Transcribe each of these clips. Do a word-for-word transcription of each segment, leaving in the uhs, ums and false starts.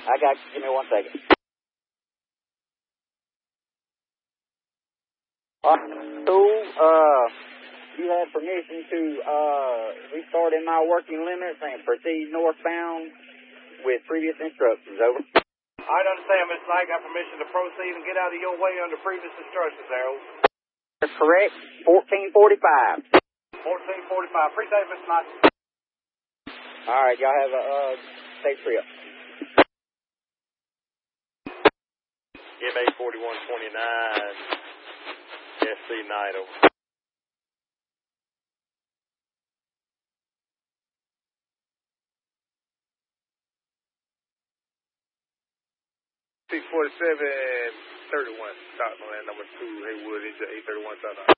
I got you. Give me one second. All right. So, uh, you have permission to uh, restart in my working limits and proceed northbound with previous instructions. Over. I understand, Mister Knight. Got permission to proceed and get out of your way under previous instructions, Harold. That's correct. fourteen forty-five. fourteen forty-five. Appreciate it, Mister Knight. All right. Y'all have a uh, safe trip. M A forty-one twenty-nine, S C Knight, over. six forty-seven thirty-one, stop on that number two, Haywood, into eight thirty-one South.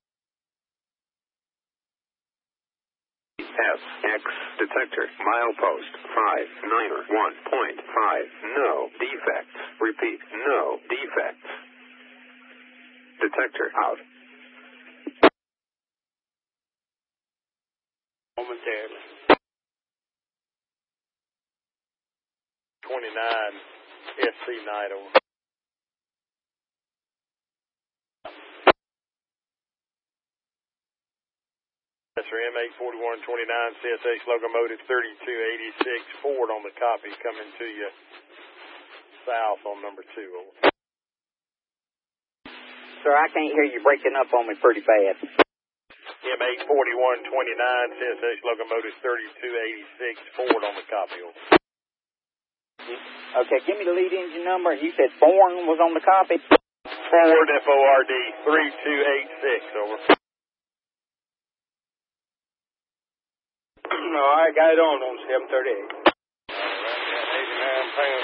S X detector, milepost five niner one point five, no defects. Repeat, no defects. Detector out. Momentarily. twenty-nine, S C Knight, over. Yes, sir, M eight forty-one twenty-nine, C S X locomotive thirty-two eighty-six, Ford on the copy, coming to you south on number two, over. Sir, I can't hear you breaking up on me pretty bad. M eight forty-one twenty-nine, C S X locomotive thirty-two eighty-six, Ford on the copy, over. Okay, give me the lead engine number. You said Bourne was on the copy? Ford, F O R D, three two eight six, over. No, I got it on on seven thirty-eight. eighty-nine pounds.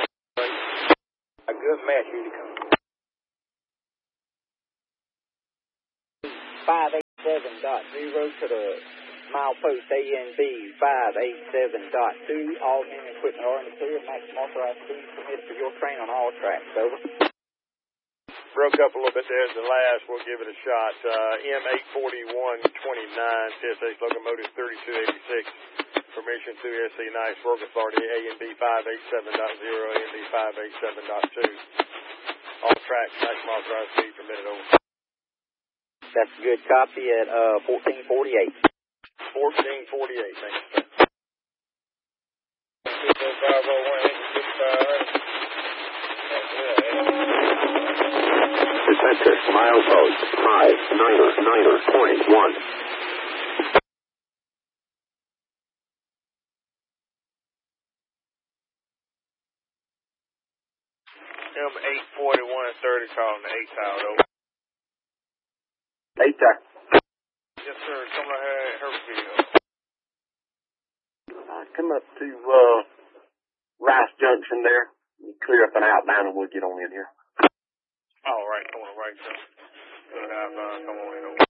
A good match here to come. five eighty-seven dot zero to the milepost A N B five eighty-seven dot two. All engine equipment are in the clear. Maximum authorized speed permitted for your train on all tracks. Over. Broke up a little bit there at the last. We'll give it a shot. Uh, M eight forty-one twenty-nine, C S X locomotive thirty-two eighty-six. Permission to S C Knight, work authority A N B five eighty-seven dot zero, A N B five eighty-seven dot two. All tracks, maximum authorized speed permitted, over. That's a good copy at uh, fourteen forty-eight. fourteen forty-eight, thank you, sir. Detector, milepost five niner niner point one. M eight forty-one thirty calling the eight tower, over. Eight there. Yes, sir. Come right here at Herfield. Uh, come up to uh, Rice Junction there. You clear up an outbound and we'll get on in here. All right. Come on, right, sir. Good outbound. Come on in, over.